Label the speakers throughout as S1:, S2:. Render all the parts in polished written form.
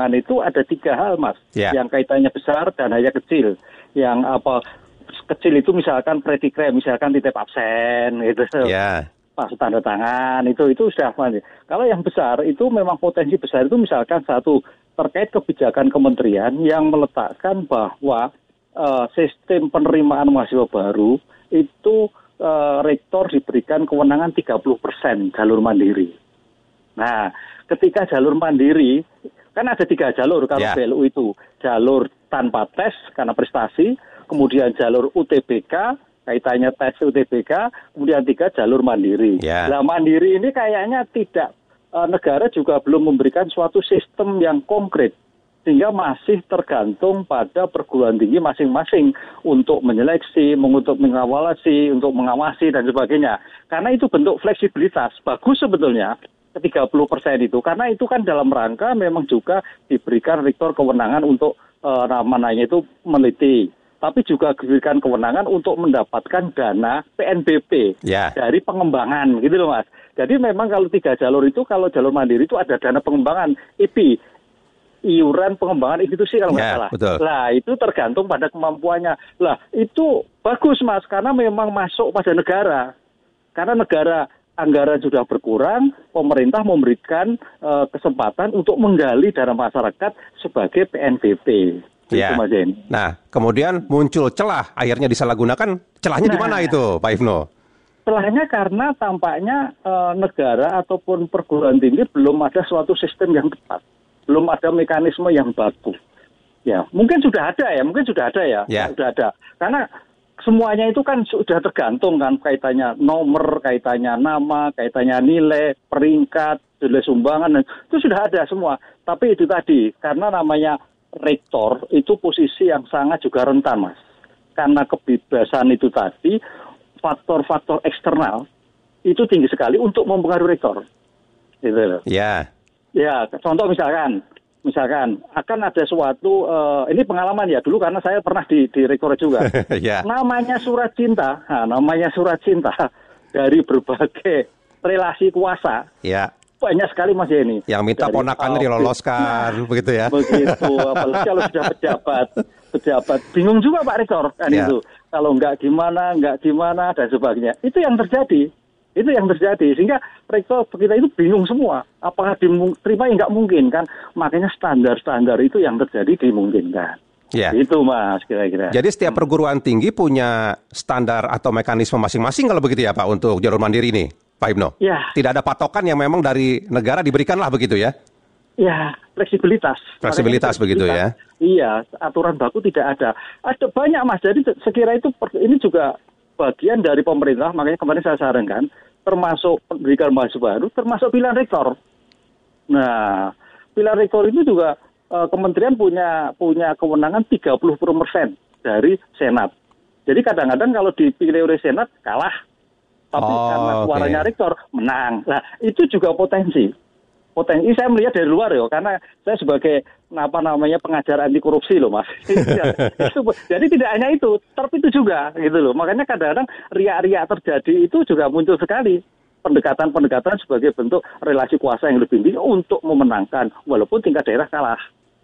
S1: pengembangan itu ada 3 hal, Mas. Yang kaitannya besar dan hanya kecil. Yang kecil itu misalkan predikrem, misalkan titip absen gitu. Pas tanda tangan itu sudah mandi. Kalau yang besar itu memang potensi besar itu misalkan satu terkait kebijakan kementerian yang meletakkan bahwa sistem penerimaan mahasiswa baru itu rektor diberikan kewenangan 30% jalur mandiri. Nah, ketika jalur mandiri, kan ada 3 jalur kalau BLU itu. Jalur tanpa tes karena prestasi, kemudian jalur UTBK, kaitannya tes UTBK, kemudian 3 jalur mandiri. Nah, mandiri ini kayaknya tidak, negara juga belum memberikan suatu sistem yang konkret. Sehingga masih tergantung pada perguruan tinggi masing-masing untuk menyeleksi, untuk mengawasi, untuk mengawasi dan sebagainya. Karena itu bentuk fleksibilitas. Bagus sebetulnya ke 30% itu. Karena itu kan dalam rangka memang juga diberikan rektor kewenangan untuk namanya itu meneliti. Tapi juga diberikan kewenangan untuk mendapatkan dana PNBP dari pengembangan gitu loh, Mas. Jadi memang kalau 3 jalur itu, kalau jalur mandiri itu ada dana pengembangan IP. Iuran pengembangan institusi kalau nggak salah.
S2: Betul.
S1: Lah itu tergantung pada kemampuannya. Lah itu bagus, Mas, karena memang masuk pada negara. Karena negara anggaran sudah berkurang, pemerintah memberikan kesempatan untuk menggali dana masyarakat sebagai PNBP. Itu, Mas Jen.
S2: Nah, kemudian muncul celah, akhirnya disalahgunakan. Celahnya di mana itu, Pak Ifno?
S1: Celahnya karena tampaknya negara ataupun perguruan tinggi belum ada suatu sistem yang tepat. Belum ada mekanisme yang bagus. Ya, mungkin sudah ada ya. Sudah ada. Karena semuanya itu kan sudah tergantung kan, kaitannya nomor, kaitannya nama, kaitannya nilai, peringkat, nilai sumbangan, itu sudah ada semua. Tapi itu tadi, karena namanya rektor, itu posisi yang sangat juga rentan, Mas. Karena kebebasan itu tadi, faktor-faktor eksternal, itu tinggi sekali untuk mempengaruhi rektor. Gitu loh. Ya, contoh misalkan akan ada suatu, ini pengalaman ya dulu karena saya pernah di rektor juga. Namanya surat cinta dari berbagai relasi kuasa. Banyak sekali, Mas ini.
S2: Yang minta ponakannya diloloskan, begitu ya.
S1: Begitu, apalagi kalau sudah pejabat. Bingung juga Pak Rektor kan itu. Kalau nggak gimana dan sebagainya. Itu yang terjadi. Sehingga rektor kita itu bingung semua. Apakah diterima ya nggak mungkin kan. Makanya standar-standar itu yang terjadi dimungkinkan. Itu, Mas, kira-kira.
S2: Jadi setiap perguruan tinggi punya standar atau mekanisme masing-masing kalau begitu ya Pak untuk jalur mandiri ini, Pak Ibnu? Tidak ada patokan yang memang dari negara diberikanlah begitu ya?
S1: Ya, fleksibilitas
S2: Begitu ya?
S1: Iya, aturan baku tidak ada. Ada banyak, Mas. Jadi sekira itu ini juga bagian dari pemerintah, makanya kemarin saya sarankan, termasuk pendidikan mahasiswa baru, termasuk pilihan rektor. Nah, pilihan rektor itu juga kementerian punya kewenangan 30% dari Senat. Jadi kadang-kadang kalau dipilih oleh Senat kalah, tapi karena suaranya rektor menang. Nah, itu juga potensi saya melihat dari luar ya, karena saya sebagai pengajar anti korupsi loh, Mas. Jadi tidak hanya itu, tapi itu juga gitu loh. Makanya kadang-kadang riak-riak terjadi itu juga muncul sekali. Pendekatan sebagai bentuk relasi kuasa yang lebih tinggi untuk memenangkan walaupun tingkat daerah kalah.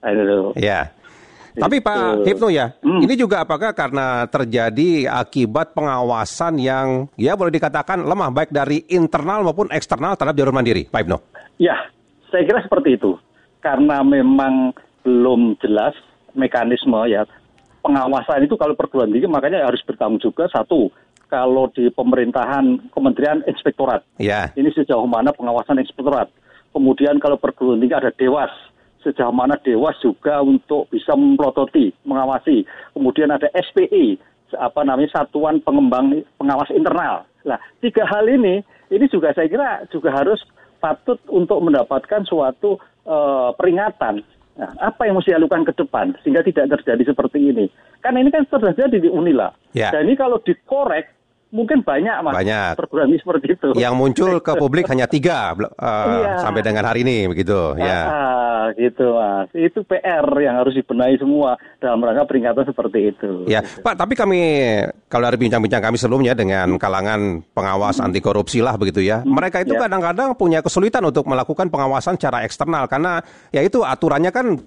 S2: Tapi Pak Hipno ya, ini juga apakah karena terjadi akibat pengawasan yang boleh dikatakan lemah baik dari internal maupun eksternal terhadap jalur mandiri, Pak Hipno?
S1: Ya, saya kira seperti itu. Karena memang belum jelas mekanisme ya pengawasan itu kalau perguruan tinggi makanya harus bertanggung juga satu. Kalau di pemerintahan kementerian inspektorat. Ini sejauh mana pengawasan inspektorat. Kemudian kalau perguruan tinggi ada dewas. Sejauh mana dewas juga untuk bisa memplototi, mengawasi. Kemudian ada SPI, Satuan Pengawas Internal. Nah, 3 hal ini juga saya kira juga harus patut untuk mendapatkan suatu peringatan. Nah, apa yang mesti dilakukan ke depan sehingga tidak terjadi seperti ini? Kan ini kan terjadi di Unila. Dan ini kalau dikorek mungkin banyak, Mas, perguruan tinggi seperti itu.
S2: Yang muncul ke publik hanya 3 sampai dengan hari ini, begitu.
S1: Gitu, Mas. Itu PR yang harus dibenahi semua dalam rangka peringatan seperti itu.
S2: Pak, tapi kalau dari bincang-bincang kami sebelumnya dengan kalangan pengawas anti korupsi lah begitu ya. Mereka itu kadang-kadang punya kesulitan untuk melakukan pengawasan secara eksternal karena ya itu aturannya kan